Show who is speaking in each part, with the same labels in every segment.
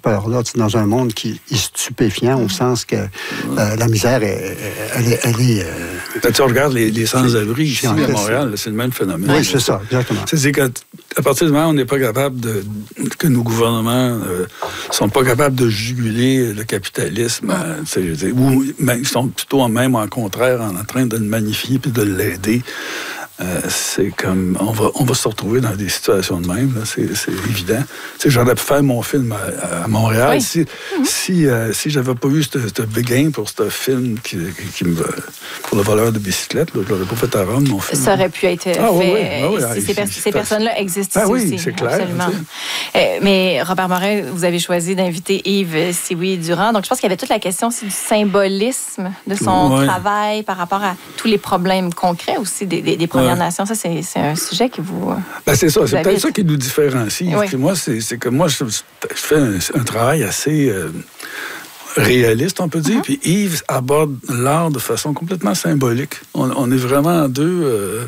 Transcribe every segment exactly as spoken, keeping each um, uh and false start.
Speaker 1: stupeur-là, dans un monde qui est stupéfiant, mmh. au sens que euh, la misère, est, elle est... Elle est euh,
Speaker 2: Quand tu regardes les, les sans-abri ici à Montréal, là, c'est le même phénomène.
Speaker 1: Oui, c'est ça, exactement.
Speaker 2: C'est-à-dire qu'à partir du moment où on n'est pas capable de... que nos gouvernements ne euh, sont pas capables de juguler le capitalisme, euh, je veux dire, ou ben, ils sont plutôt même en contraire en train de le magnifier puis de l'aider. Euh, c'est comme, on va, on va se retrouver dans des situations de même, là, c'est, c'est évident. Tu sais, j'aurais pu faire mon film à, à Montréal.
Speaker 3: Oui.
Speaker 2: Si, mm-hmm. si, euh, si j'avais pas eu ce béguin pour ce film qui, qui, qui me, pour le voleur de bicyclette, là, je l'aurais pas fait à Rome, mon film.
Speaker 3: Ça aurait pu être
Speaker 2: ah,
Speaker 3: fait.
Speaker 2: Oui, oui, oui,
Speaker 3: ces, ces, ces personnes-là existent
Speaker 2: ah,
Speaker 3: ici
Speaker 2: oui,
Speaker 3: aussi.
Speaker 2: C'est clair.
Speaker 3: Absolument. Euh, mais Robert Morin, vous avez choisi d'inviter Yves Sioui-Durand. Donc, je pense qu'il y avait toute la question aussi du symbolisme de son
Speaker 2: ouais.
Speaker 3: travail par rapport à tous les problèmes concrets aussi des, des, des Premières ouais. Nations. Ça, c'est, c'est un sujet qui vous.
Speaker 2: Ben, c'est ça.
Speaker 3: Vous
Speaker 2: c'est
Speaker 3: avez...
Speaker 2: peut-être ça qui nous différencie.
Speaker 3: Oui.
Speaker 2: Moi, c'est, c'est que moi, je, je fais un, un travail assez euh, réaliste, on peut dire. Mm-hmm. Puis Yves aborde l'art de façon complètement symbolique. On, on est vraiment deux, euh,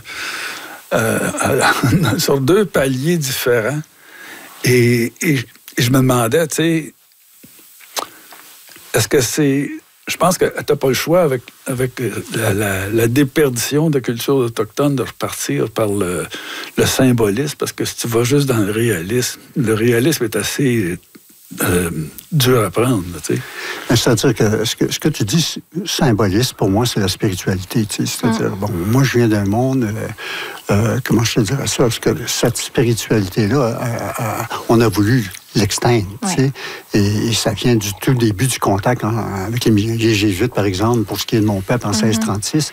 Speaker 2: euh, sur deux paliers différents. Et, et, et je me demandais, tu sais, est-ce que c'est... Je pense que tu n'as pas le choix avec, avec la, la, la déperdition de la culture autochtone de repartir par le, le symbolisme, parce que si tu vas juste dans le réalisme, le réalisme est assez euh, dur à prendre, tu sais.
Speaker 1: C'est-à-dire que ce, que ce que tu dis, symbolisme, pour moi, c'est la spiritualité, tu sais. C'est-à-dire, mm. bon, moi, je viens d'un monde, euh, euh, comment je te dirais ça, parce que cette spiritualité-là, euh, euh, on a voulu l'exteindre, tu sais. Et, et ça vient du tout début du contact hein, avec les, les Jésuites, par exemple, pour ce qui est de mon peuple en mm-hmm. seize trente-six.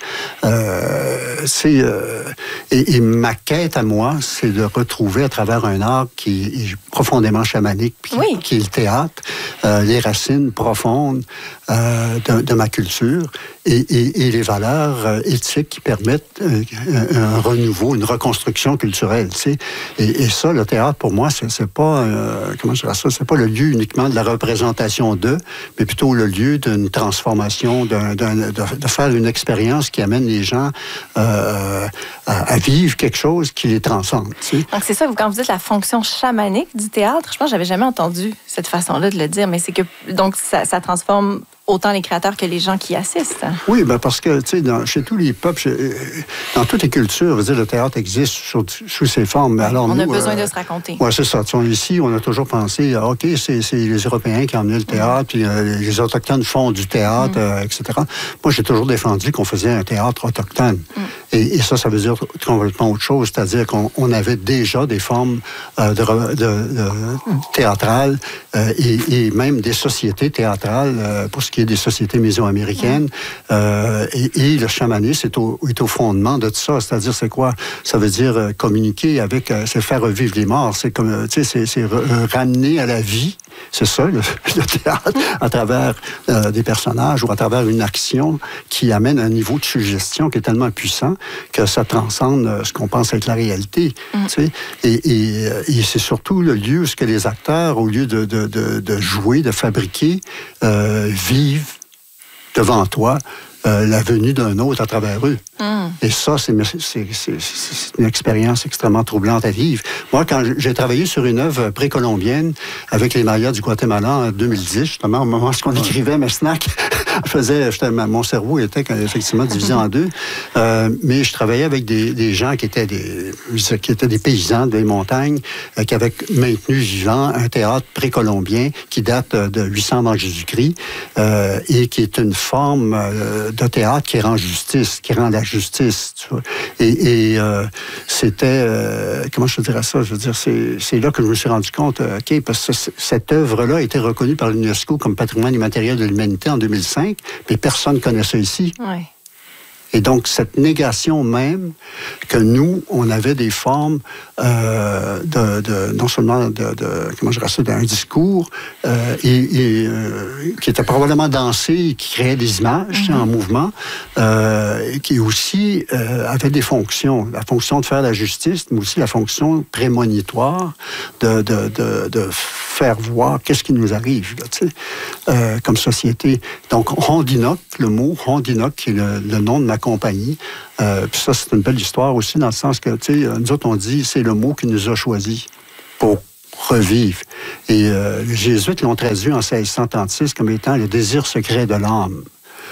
Speaker 1: Euh, c'est, euh, et, et ma quête à moi, c'est de retrouver à travers un art qui est profondément chamanique, puis
Speaker 3: oui.
Speaker 1: qui est le théâtre, euh, les racines profondes euh, de, de ma culture et, et, et les valeurs euh, éthiques qui permettent euh, un, un renouveau, une reconstruction culturelle, tu sais. Et, et ça, le théâtre, pour moi, c'est, c'est pas... Euh, comment je dirais ça? C'est pas le lieu uniquement de la représentation d'eux, mais plutôt le lieu d'une transformation, d'un, d'un, de, de faire une expérience qui amène les gens euh, à, à vivre quelque chose qui les transcende. Tu sais.
Speaker 3: Donc c'est ça, quand vous dites la fonction chamanique du théâtre, je pense que j'avais jamais entendu cette façon-là de le dire, mais c'est que donc ça, ça transforme autant les créateurs que les gens qui assistent.
Speaker 1: Oui, ben parce que, tu sais, chez tous les peuples, chez, dans toutes les cultures, je veux dire, le théâtre existe sous, sous ses formes. Mais
Speaker 3: oui,
Speaker 1: alors,
Speaker 3: on
Speaker 1: nous,
Speaker 3: a besoin
Speaker 1: euh,
Speaker 3: de se raconter.
Speaker 1: Oui, c'est ça. On, ici, on a toujours pensé, OK, c'est, c'est les Européens qui ont amené le théâtre, puis euh, les Autochtones font du théâtre, mm. euh, et cetera. Moi, j'ai toujours défendu qu'on faisait un théâtre autochtone. Mm. Et, et ça, ça veut dire complètement autre chose, c'est-à-dire qu'on on avait déjà des formes euh, de, de, de théâtrales euh, et, et même des sociétés théâtrales, euh, pour ce qui est des sociétés mésoaméricaines. Mm. Euh, et, et le chamanisme est au, est au fondement de tout ça. C'est-à-dire, c'est quoi? Ça veut dire euh, communiquer avec, euh, c'est faire revivre les morts. C'est comme, tu sais, c'est, c'est re, ramener à la vie. C'est ça, le, le théâtre, à travers euh, des personnages ou à travers une action qui amène un niveau de suggestion qui est tellement puissant que ça transcende euh, ce qu'on pense être la réalité. Mm. Tu sais? et, et, et c'est surtout le lieu où ce que les acteurs, au lieu de, de, de, de jouer, de fabriquer, euh, vivent devant toi euh, la venue d'un autre à travers eux. Mm. Et ça, c'est, c'est, c'est, c'est une expérience extrêmement troublante à vivre. Moi, quand j'ai travaillé sur une œuvre précolombienne avec les Mayas du Guatemala en deux mille dix, justement, au moment où on écrivait mes snacks, je faisais, mon cerveau était effectivement divisé en deux. Euh, mais je travaillais avec des, des gens qui étaient des, qui étaient des paysans des montagnes, euh, qui avaient maintenu vivant un théâtre précolombien qui date de huit cents avant Jésus-Christ euh, et qui est une forme euh, de théâtre qui rend justice, qui rend la justice. Tu vois. Et, et euh, c'était, euh, comment je te dirais ça? Je veux dire, c'est, c'est là que je me suis rendu compte, euh, OK, parce que c- cette œuvre-là a été reconnue par l'UNESCO comme patrimoine immatériel de l'humanité en deux mille cinq, mais personne ne connaît ça ici.
Speaker 3: Oui.
Speaker 1: Et donc, cette négation même que nous, on avait des formes euh, de, de, non seulement de, de comment je dirais ça, d'un discours euh, et, et euh, qui était probablement dansé et qui créait des images mm-hmm. en mouvement, euh, et qui aussi euh, avait des fonctions. La fonction de faire la justice, mais aussi la fonction prémonitoire de, de, de, de faire voir qu'est-ce qui nous arrive, là, tu sais, euh, comme société. Donc, Rondinoc, le mot Rondinoc, qui est le, le nom de ma compagnie. Euh, puis ça, c'est une belle histoire aussi, dans le sens que, tu sais, nous autres, on dit, c'est le mot qui nous a choisis pour revivre. Et euh, les Jésuites l'ont traduit en seize cent trente-six comme étant le désir secret de l'âme.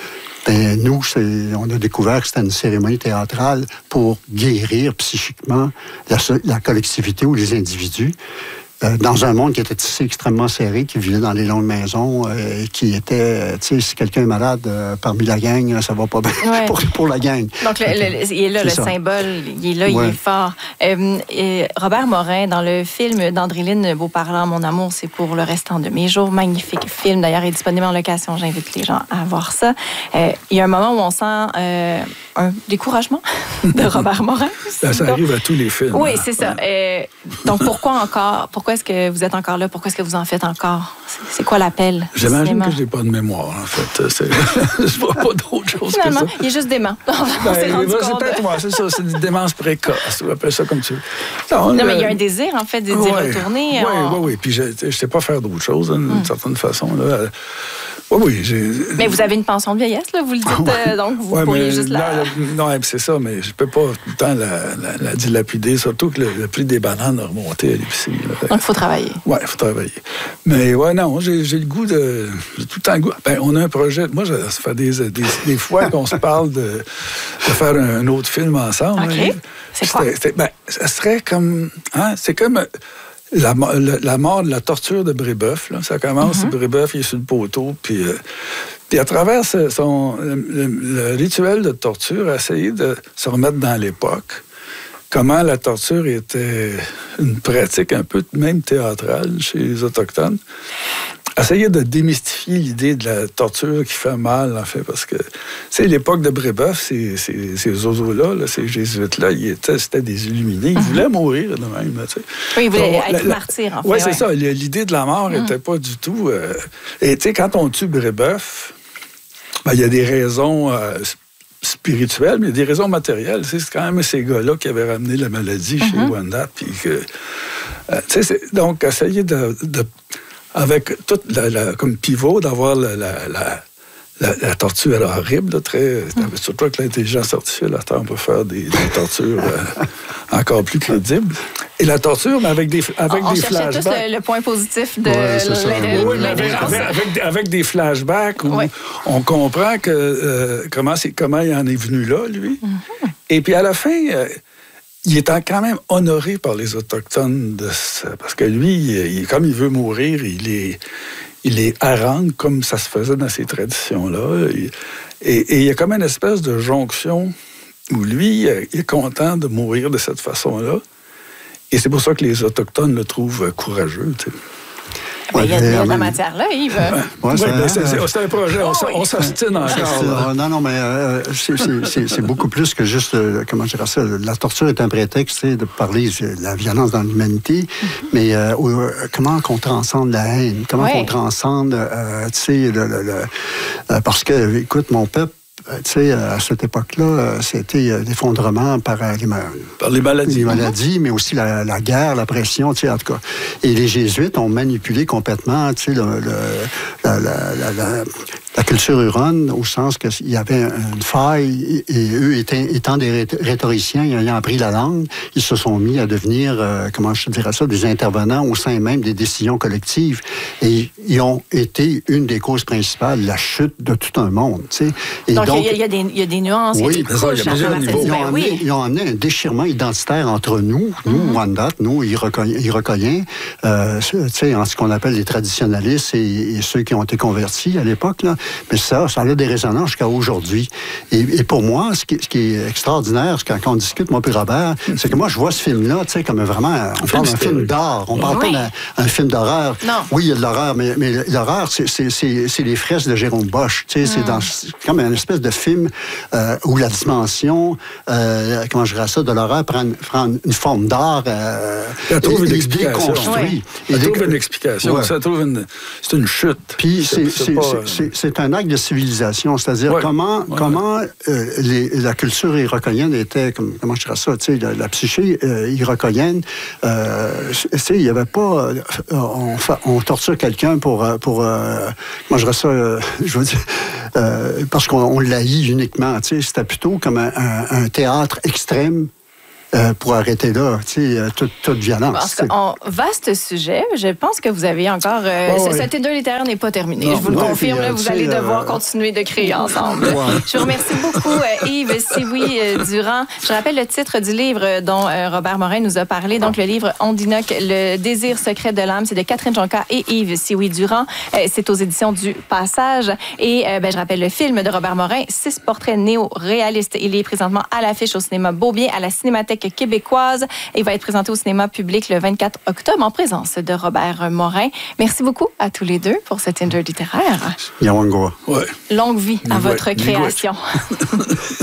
Speaker 1: Ben, nous, c'est, on a découvert que c'était une cérémonie théâtrale pour guérir psychiquement la, la collectivité ou les individus. Euh, dans un monde qui était tissé extrêmement serré, qui vivait dans les longues maisons, euh, qui était, tu sais, si quelqu'un est malade euh, parmi la gang, ça va pas bien ouais. pour, pour la gang.
Speaker 3: Donc, le, le, il est là, c'est le ça. symbole, il est là, ouais. il est fort. Euh, et Robert Morin, dans le film d'Andréline Beauparlant, Mon amour, c'est pour le restant de mes jours, magnifique film, d'ailleurs, est disponible en location, j'invite les gens à voir ça. Euh, il y a un moment où on sent euh, un découragement de Robert Morin.
Speaker 2: Ça, ça arrive à tous les films.
Speaker 3: Oui, hein. c'est ça. Euh, donc, pourquoi encore, pourquoi est-ce que vous êtes encore là? Pourquoi est-ce que vous en faites encore? C'est, c'est quoi l'appel?
Speaker 2: J'imagine que je n'ai pas de mémoire, en fait. C'est, je vois pas d'autre chose
Speaker 3: Finalement,
Speaker 2: que ça.
Speaker 3: il est juste dément. Ben,
Speaker 2: c'est, ben, c'est peut-être moi, c'est ça. C'est une démence précoce. On appelle ça comme tu veux.
Speaker 3: Non, non mais il y a un désir, en fait, d'y ouais, retourner.
Speaker 2: Oui,
Speaker 3: on...
Speaker 2: oui, oui. Puis je ne sais pas faire d'autre chose, d'une hum. certaine façon. Là. Oui, oui. J'ai...
Speaker 3: Mais vous avez une pension de vieillesse, là, vous le dites, euh, donc vous
Speaker 2: ouais,
Speaker 3: pourriez
Speaker 2: mais,
Speaker 3: juste la...
Speaker 2: Là, non, c'est ça, mais je ne peux pas tout le temps la, la, la dilapider, surtout que le, le prix des bananes a remonté à l'épicerie. Là.
Speaker 3: Donc, il faut travailler.
Speaker 2: Oui, il faut travailler. Mais ouais, non, j'ai, j'ai le goût de... J'ai tout le temps le goût... Ben, on a un projet... Moi, ça fait des, des, des fois qu'on se parle de, de faire un autre film ensemble.
Speaker 3: OK.
Speaker 2: Hein.
Speaker 3: C'est quoi?
Speaker 2: C'était, c'était, ben, ça serait comme... Hein, c'est comme... La, la, la mort de la torture de Brébeuf, là, ça commence, mm-hmm. Brébeuf, il est sur le poteau, puis, euh, puis à travers ce, son, le, le, le rituel de torture, essayer de se remettre dans l'époque, comment la torture était une pratique un peu même théâtrale chez les Autochtones. Essayer de démystifier l'idée de la torture qui fait mal, en fait, parce que, c'est l'époque de Brébeuf, ces, ces, ces oiseaux-là, là, ces jésuites-là, ils étaient, c'était des illuminés. Ils mm-hmm. voulaient mourir de même, tu sais.
Speaker 3: Oui, ils voulaient
Speaker 2: Donc,
Speaker 3: être
Speaker 2: la,
Speaker 3: martyrs, en fait.
Speaker 2: Oui,
Speaker 3: ouais.
Speaker 2: c'est ça. L'idée de la mort n'était mm. pas du tout... Euh... Et, tu sais, quand on tue Brébeuf, ben, il y a des raisons... Euh, spirituelles, mais il y a des raisons matérielles. C'est quand même ces gars-là qui avaient ramené la maladie mm-hmm. chez Wendat. Puis que, euh, tu sais, donc, essayer de, de avec toute la, la, comme pivot, d'avoir la, la, la, la, la torture horrible, là, très, mm. surtout avec l'intelligence artificielle, là, on peut faire des, des tortures euh, encore plus crédibles. Et la torture, mais avec des, avec
Speaker 3: on
Speaker 2: des
Speaker 3: flashbacks. On cherchait tous le, le point positif de ouais,
Speaker 2: l'intelligence. Oui, avec, avec, avec des flashbacks où ouais. on comprend que, euh, comment, c'est, comment il en est venu là, lui. Mm-hmm. Et puis à la fin... Euh, il est quand même honoré par les Autochtones de ça, parce que lui, il, comme il veut mourir, il est, il est harangue comme ça se faisait dans ces traditions-là. Et, et, et il y a comme une espèce de jonction où lui, il est content de mourir de cette façon-là. Et c'est pour ça que les Autochtones le trouvent courageux, tu sais.
Speaker 3: Ouais, il y a, il y a de la matière là, Yves.
Speaker 2: Ouais, c'est, ouais, c'est, c'est, c'est un projet, on, on s'obstine encore.
Speaker 1: Non, non, mais euh, c'est, c'est, c'est beaucoup plus que juste, euh, comment je dirais ça, la torture est un prétexte de parler de la violence dans l'humanité, mm-hmm. mais euh, comment qu'on transcende la haine, comment ouais. qu'on transcende, euh, tu sais, le, le, le, euh, parce que, écoute, mon peuple, tu sais, à cette époque-là, c'était l'effondrement par les,
Speaker 2: par les maladies,
Speaker 1: les maladies mais aussi la, la guerre, la pression, tu sais, en tout cas. Et les Jésuites ont manipulé complètement, tu sais, le, le, la, la, la, la, la culture huronne, au sens qu'il y avait une faille, et eux, étant, étant des rhétoriciens, ayant appris la langue, ils se sont mis à devenir, euh, comment je dirais ça, des intervenants au sein même des décisions collectives. Et ils ont été une des causes principales, la chute de tout un monde, tu sais. Et
Speaker 3: donc, donc il y, y, y, y a des nuances, oui, il y a des couches.
Speaker 2: Il y a plusieurs niveaux.
Speaker 1: Ils ont, amené, oui. ils ont amené un déchirement identitaire entre nous, nous, mm-hmm. Wendat, nous, Iroquoiens, euh, tu sais, en ce qu'on appelle les traditionalistes et, et ceux qui ont été convertis à l'époque, là. Mais ça, ça a des résonances jusqu'à aujourd'hui. Et, et pour moi, ce qui, ce qui est extraordinaire, c'est quand, quand on discute, moi et Robert, c'est que moi, je vois ce film-là, tu sais, comme vraiment, on parle d'un film d'art, on parle oui. pas d'un film d'horreur.
Speaker 3: Non.
Speaker 1: Oui, il y a de l'horreur, mais, mais l'horreur, c'est, c'est, c'est, c'est les fresques de Jérôme Bosch, tu sais, mm. c'est, dans, c'est comme une espèce de film euh, où la dimension, euh, comment je dirais ça, de l'horreur prend, prend une forme d'art euh,
Speaker 2: ça trouve
Speaker 1: et,
Speaker 2: une
Speaker 1: et
Speaker 2: explication.
Speaker 1: déconstruit.
Speaker 2: Ça et trouve dé... une explication. Ouais. Ça trouve une... C'est une chute.
Speaker 1: Puis c'est, c'est, c'est,
Speaker 2: pas...
Speaker 1: c'est, c'est, c'est un acte de civilisation, c'est-à-dire ouais. comment, ouais. comment euh, les, la culture iroquoienne était, comme, comment je dirais ça, tu sais, la, la psyché euh, iroquoienne, euh, tu sais, il n'y avait pas, euh, on, on torture quelqu'un pour, pour euh, comment je dirais ça, euh, je veux dire, euh, parce qu'on on l'haït uniquement, tu sais, c'était plutôt comme un, un, un théâtre extrême euh, pour arrêter là, tu sais, toute, toute violence.
Speaker 3: En vaste sujet, je pense que vous avez encore... Euh, oh, ce Tinder littéraire n'est pas terminé. Non, je vous le non, confirme, puis, là, vous allez euh, devoir continuer de créer ensemble. Ouais. Je vous remercie beaucoup, euh, Yves Sioui-Durand. Je rappelle le titre du livre dont euh, Robert Morin nous a parlé. Donc, le livre On Dinoc, le désir secret de l'âme. C'est de Catherine Jonca et Yves Sioui-Durand. Euh, c'est aux éditions du Passage. Et euh, ben, je rappelle le film de Robert Morin, Six portraits néo-réalistes. Il est présentement à l'affiche au cinéma Beaubien, à la Cinémathèque québécoise. Et il va être présenté au cinéma public le vingt-quatre octobre en présence de Robert Morin. Merci beaucoup à tous les deux pour ce Tinder littéraire.
Speaker 1: Yawangoa.
Speaker 2: Ouais.
Speaker 3: Longue vie à votre création.